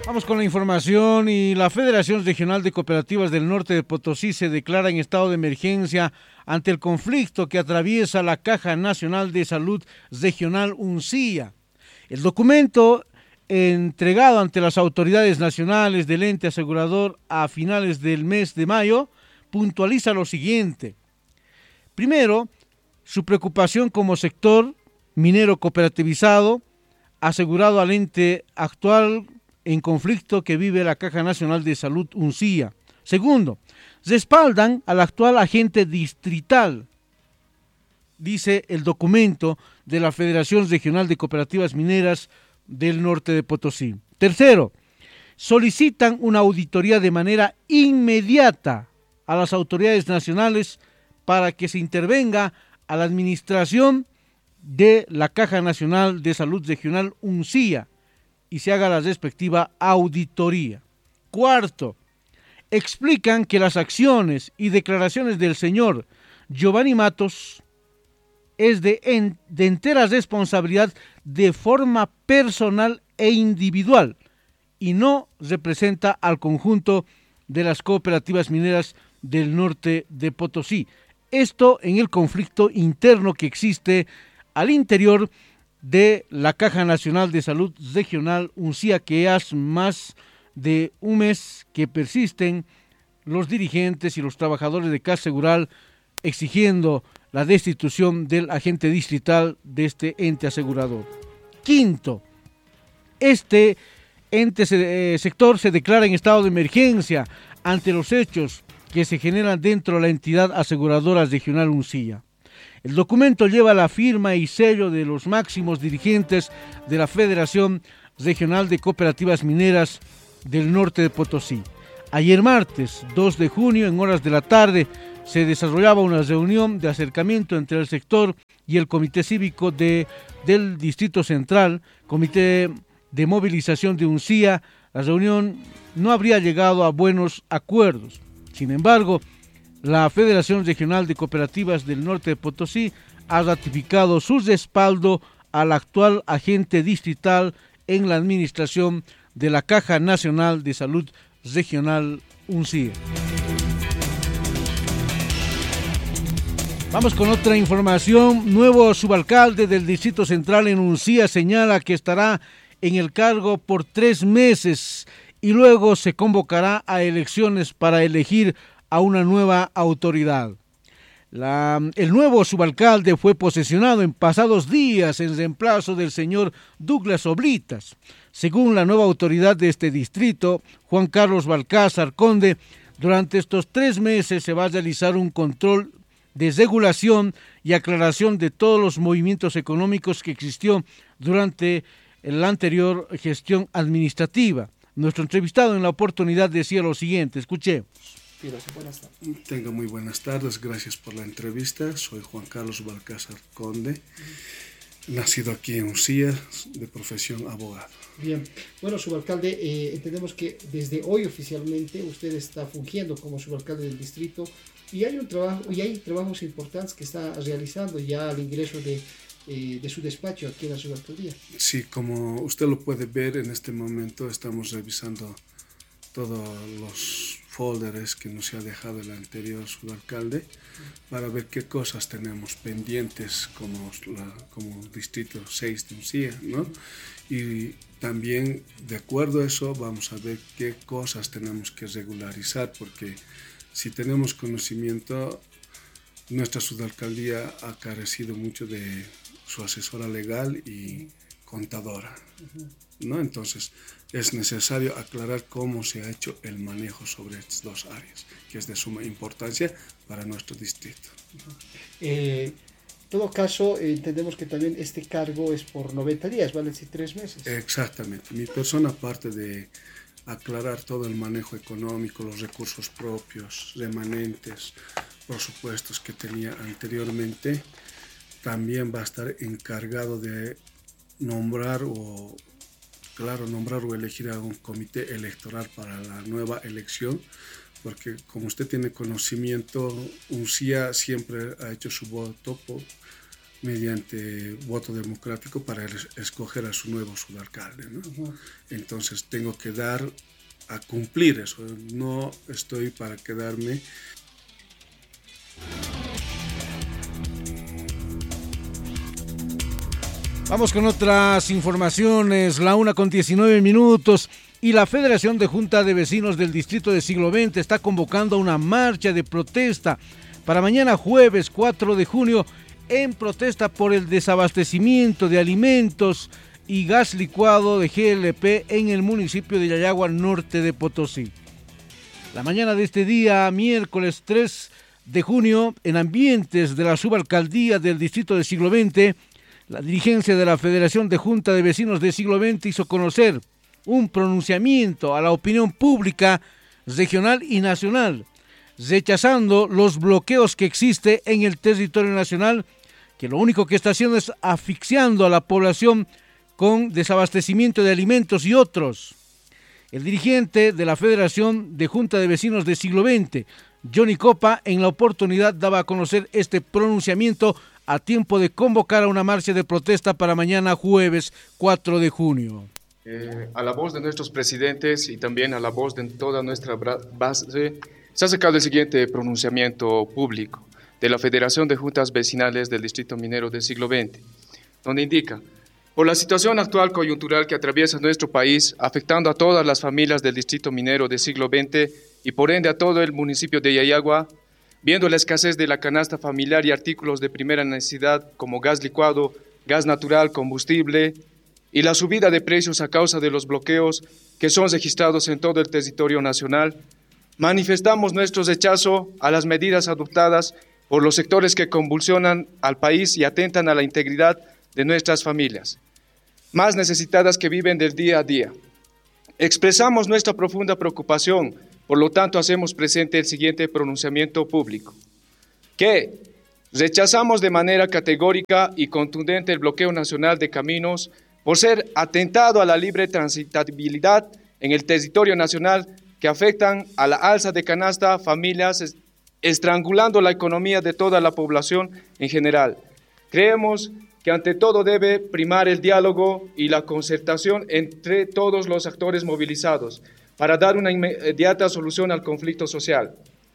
Vamos con la información y la Federación Regional de Cooperativas del Norte de Potosí se declara en estado de emergencia ante el conflicto que atraviesa la Caja Nacional de Salud Regional UNCIA. El documento entregado ante las autoridades nacionales del ente asegurador a finales del mes de mayo puntualiza lo siguiente. Primero, su preocupación como sector minero cooperativizado, asegurado al ente actual en conflicto que vive la Caja Nacional de Salud UNCIA. Segundo, respaldan al actual agente distrital, dice el documento de la Federación Regional de Cooperativas Mineras del Norte de Potosí. Tercero, solicitan una auditoría de manera inmediata a las autoridades nacionales para que se intervenga a la administración de la Caja Nacional de Salud Regional UNCIA y se haga la respectiva auditoría. Cuarto, explican que las acciones y declaraciones del señor Giovanni Matos es de entera responsabilidad de forma personal e individual y no representa al conjunto de las cooperativas mineras del norte de Potosí. Esto en el conflicto interno que existe al interior de la Caja Nacional de Salud Regional UNCIA, que hace más de un mes que persisten los dirigentes y los trabajadores de Caja Segural exigiendo la destitución del agente distrital de este ente asegurador. Quinto, este sector se declara en estado de emergencia ante los hechos que se generan dentro de la entidad aseguradora regional UNCIA. El documento lleva la firma y sello de los máximos dirigentes de la Federación Regional de Cooperativas Mineras del Norte de Potosí. Ayer martes 2 de junio, en horas de la tarde, se desarrollaba una reunión de acercamiento entre el sector y el Comité Cívico del Distrito Central, Comité de Movilización de UNCIA. La reunión no habría llegado a buenos acuerdos. Sin embargo, la Federación Regional de Cooperativas del Norte de Potosí ha ratificado su respaldo al actual agente distrital en la administración de la Caja Nacional de Salud Regional UNCIA. Vamos con otra información. Nuevo subalcalde del Distrito Central en UNCIA señala que estará en el cargo por 3 meses y luego se convocará a elecciones para elegir a una nueva autoridad. El nuevo subalcalde fue posesionado en pasados días en reemplazo del señor Douglas Oblitas. Según la nueva autoridad de este distrito, Juan Carlos Balcázar Conde, durante estos 3 meses se va a realizar un control de regulación y aclaración de todos los movimientos económicos que existió durante la anterior gestión administrativa. Nuestro entrevistado en la oportunidad decía lo siguiente, escuché. Buenas tardes. Tenga muy buenas tardes, gracias por la entrevista. Soy Juan Carlos Balcázar Conde, nacido aquí en UNCIA, de profesión abogado. Bien, bueno, subalcalde, entendemos que desde hoy oficialmente usted está fungiendo como subalcalde del distrito y hay trabajos importantes que está realizando ya al ingreso de su despacho aquí en la subalcaldía. Sí, como usted lo puede ver en este momento, estamos revisando todos los folders que nos ha dejado el anterior subalcalde para ver qué cosas tenemos pendientes como distrito 6 de UNCIA, ¿no? Y también de acuerdo a eso vamos a ver qué cosas tenemos que regularizar, porque si tenemos conocimiento, nuestra subalcaldía ha carecido mucho de su asesora legal y contadora, ¿no? Entonces es necesario aclarar cómo se ha hecho el manejo sobre estas dos áreas, que es de suma importancia para nuestro distrito. En todo caso, entendemos que también este cargo es por 90 días, vale decir 3 meses. Exactamente. Mi persona, aparte de aclarar todo el manejo económico, los recursos propios, remanentes, presupuestos que tenía anteriormente, también va a estar encargado de nombrar o elegir a un comité electoral para la nueva elección, porque como usted tiene conocimiento, UNCIA siempre ha hecho su voto mediante voto democrático para escoger a su nuevo subalcalde, ¿no? Entonces tengo que dar a cumplir eso, no estoy para quedarme. Vamos con otras informaciones, la 1:19 y la Federación de Junta de Vecinos del Distrito de Siglo XX está convocando a una marcha de protesta para mañana jueves 4 de junio en protesta por el desabastecimiento de alimentos y gas licuado de GLP en el municipio de Yayagua, norte de Potosí. La mañana de este día, miércoles 3 de junio, en ambientes de la subalcaldía del Distrito de Siglo XX, la dirigencia de la Federación de Junta de Vecinos de Siglo XX hizo conocer un pronunciamiento a la opinión pública regional y nacional, rechazando los bloqueos que existe en el territorio nacional, que lo único que está haciendo es asfixiando a la población con desabastecimiento de alimentos y otros. El dirigente de la Federación de Junta de Vecinos de Siglo XX, Johnny Copa, en la oportunidad daba a conocer este pronunciamiento a tiempo de convocar a una marcha de protesta para mañana jueves 4 de junio. A la voz de nuestros presidentes y también a la voz de toda nuestra base, se ha sacado el siguiente pronunciamiento público de la Federación de Juntas Vecinales del Distrito Minero del Siglo XX, donde indica: por la situación actual coyuntural que atraviesa nuestro país, afectando a todas las familias del Distrito Minero del Siglo XX y por ende a todo el municipio de Yayagua, viendo la escasez de la canasta familiar y artículos de primera necesidad como gas licuado, gas natural, combustible y la subida de precios a causa de los bloqueos que son registrados en todo el territorio nacional, manifestamos nuestro rechazo a las medidas adoptadas por los sectores que convulsionan al país y atentan a la integridad de nuestras familias, más necesitadas que viven del día a día. Expresamos nuestra profunda preocupación, por lo tanto hacemos presente el siguiente pronunciamiento público, que rechazamos de manera categórica y contundente el bloqueo nacional de caminos por ser atentado a la libre transitabilidad en el territorio nacional que afectan a la alza de canasta familias, estrangulando la economía de toda la población en general. Creemos que ante todo debe primar el diálogo y la concertación entre todos los actores movilizados para dar una inmediata solución al conflicto social,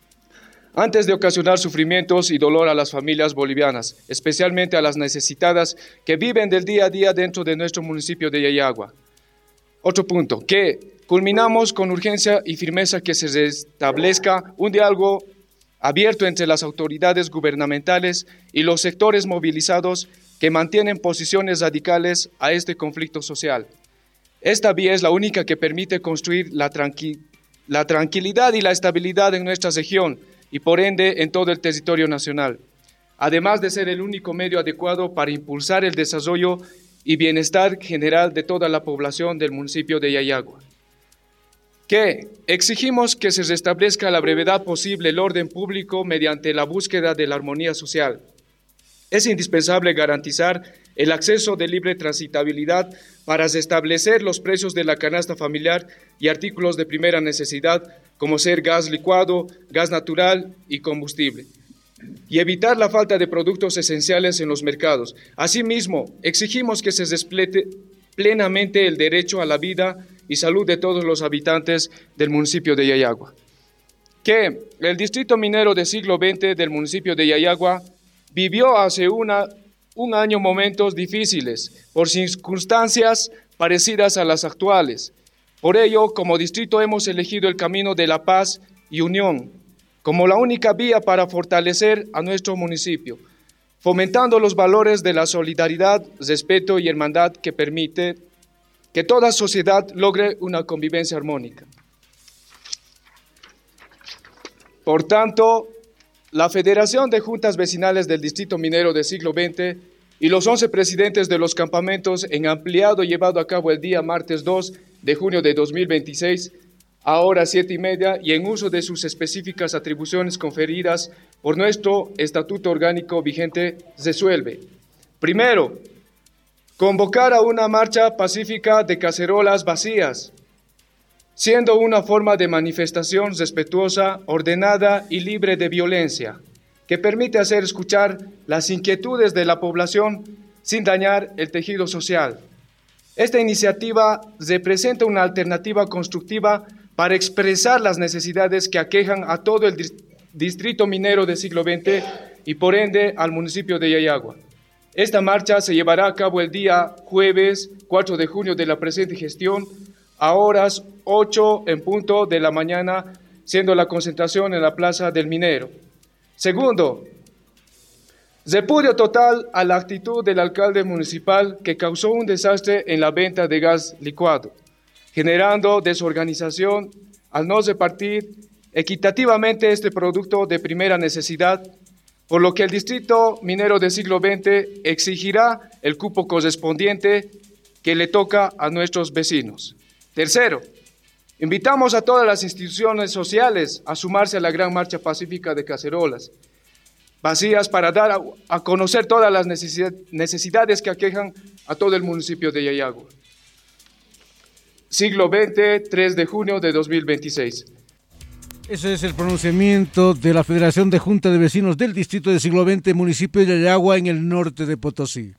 antes de ocasionar sufrimientos y dolor a las familias bolivianas, especialmente a las necesitadas que viven del día a día dentro de nuestro municipio de Yayagua. Otro punto, que culminamos con urgencia y firmeza que se restablezca un diálogo abierto entre las autoridades gubernamentales y los sectores movilizados que mantienen posiciones radicales a este conflicto social. Esta vía es la única que permite construir la tranquilidad y la estabilidad en nuestra región y por ende en todo el territorio nacional, además de ser el único medio adecuado para impulsar el desarrollo y bienestar general de toda la población del municipio de Yayagua. Que exigimos que se restablezca a la brevedad posible el orden público mediante la búsqueda de la armonía social. Es indispensable garantizar el acceso de libre transitabilidad para restablecer los precios de la canasta familiar y artículos de primera necesidad, como ser gas licuado, gas natural y combustible, y evitar la falta de productos esenciales en los mercados. Asimismo, exigimos que se respete plenamente el derecho a la vida y salud de todos los habitantes del municipio de Yayagua. Que el distrito minero del siglo XX del municipio de Yayagua vivió hace un año momentos difíciles por circunstancias parecidas a las actuales. Por ello, como distrito hemos elegido el camino de la paz y unión como la única vía para fortalecer a nuestro municipio, fomentando los valores de la solidaridad, respeto y hermandad que permite que toda sociedad logre una convivencia armónica. Por tanto, la Federación de Juntas Vecinales del Distrito Minero del Siglo XX y los 11 presidentes de los campamentos en ampliado llevado a cabo el día martes 2 de junio de 2026, a horas 7:30 y en uso de sus específicas atribuciones conferidas por nuestro estatuto orgánico vigente, resuelve. Primero, convocar a una marcha pacífica de cacerolas vacías, siendo una forma de manifestación respetuosa, ordenada y libre de violencia, que permite hacer escuchar las inquietudes de la población sin dañar el tejido social. Esta iniciativa representa una alternativa constructiva para expresar las necesidades que aquejan a todo el distrito minero del siglo XX y por ende al municipio de Yayagua. Esta marcha se llevará a cabo el día jueves 4 de junio de la presente gestión a horas 8 en punto de la mañana, siendo la concentración en la Plaza del Minero. Segundo, repudio total a la actitud del alcalde municipal que causó un desastre en la venta de gas licuado, generando desorganización al no repartir equitativamente este producto de primera necesidad, por lo que el distrito minero del siglo XX exigirá el cupo correspondiente que le toca a nuestros vecinos. Tercero, invitamos a todas las instituciones sociales a sumarse a la gran marcha pacífica de cacerolas vacías para dar a conocer todas las necesidades que aquejan a todo el municipio de Yayagua. Siglo XX, 3 de junio de 2026. Ese es el pronunciamiento de la Federación de Junta de Vecinos del Distrito de Siglo XX, municipio de Yayagua, en el norte de Potosí.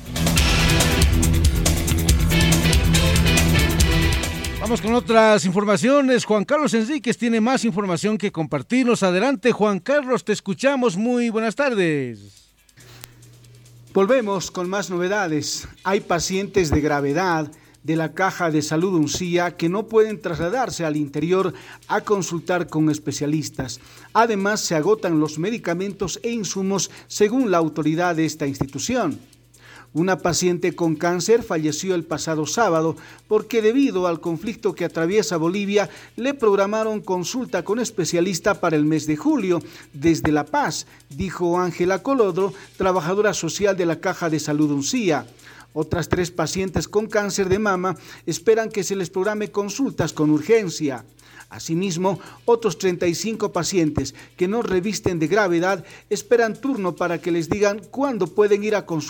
Vamos con otras informaciones. Juan Carlos Enríquez tiene más información que compartirnos. Adelante, Juan Carlos, te escuchamos. Muy buenas tardes. Volvemos con más novedades. Hay pacientes de gravedad de la Caja de Salud Uncía que no pueden trasladarse al interior a consultar con especialistas. Además, se agotan los medicamentos e insumos según la autoridad de esta institución. Una paciente con cáncer falleció el pasado sábado porque debido al conflicto que atraviesa Bolivia le programaron consulta con especialista para el mes de julio desde La Paz, dijo Ángela Colodro, trabajadora social de la Caja de Salud Uncía. Otras 3 pacientes con cáncer de mama esperan que se les programe consultas con urgencia. Asimismo, otros 35 pacientes que no revisten de gravedad esperan turno para que les digan cuándo pueden ir a consultar